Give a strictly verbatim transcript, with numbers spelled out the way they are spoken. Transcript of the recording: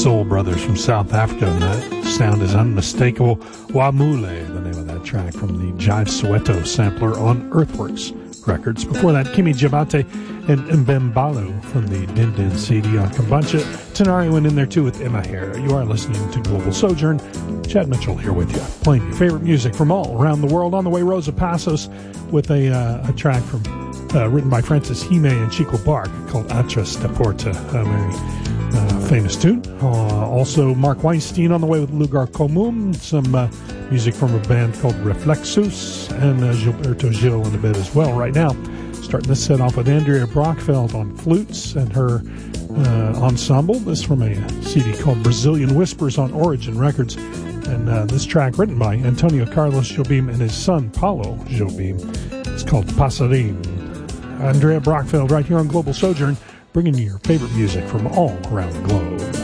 Soul Brothers from South Africa, and that sound is unmistakable. Wamule, the name of that track from the Jive Soweto sampler on Earthworks Records. Before that, Kimi Jabate and Mbembalu from the Din Din C D on Kombucha. Tenari went in there too with Emma Hare. You are listening to Global Sojourn. Chad Mitchell here with you, playing your favorite music from all around the world. On the way, Rosa Passos with a, uh, a track from uh, written by Francis Hime and Chico Bark called Atras da Porta, a very uh, famous tune. Uh, also, Mark Weinstein on the way with Lugar Comum, some uh, music from a band called Reflexus, and uh, Gilberto Gil in a bit as well. Right now, starting this set off with Andrea Brockfeld on flutes and her uh, ensemble. This is from a C D called Brazilian Whispers on Origin Records. And uh, this track written by Antonio Carlos Jobim and his son Paulo Jobim. It's called Passarim. Andrea Brockfeld right here on Global Sojourn, bringing you your favorite music from all around the globe.